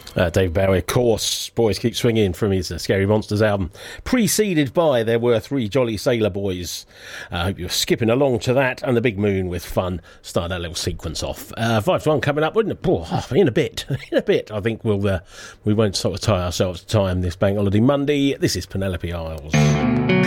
David Bowie, of course, Boys Keep Swinging from his Scary Monsters album, preceded by There Were Three Jolly Sailor Boys. I hope you're skipping along to that, and The Big Moon with Fun. Start that little sequence off. 5 to 1 coming up, wouldn't it? In a bit. I think we won't sort of tie ourselves to time this Bank Holiday Monday. This is Penelope Isles.